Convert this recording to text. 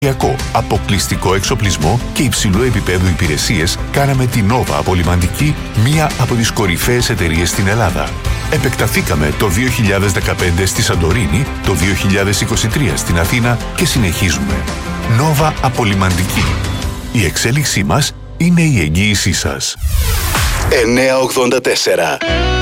αποκλειστικό εξοπλισμό και υψηλού επίπεδου υπηρεσίες, κάναμε τη Nova Απολυμαντική μία από τις κορυφαίες εταιρείες στην Ελλάδα. Επεκταθήκαμε το 2015 στη Σαντορίνη, το 2023 στην Αθήνα και συνεχίζουμε. Nova Απολυμαντική. Η εξέλιξή μας είναι η εγγύησή σας. 984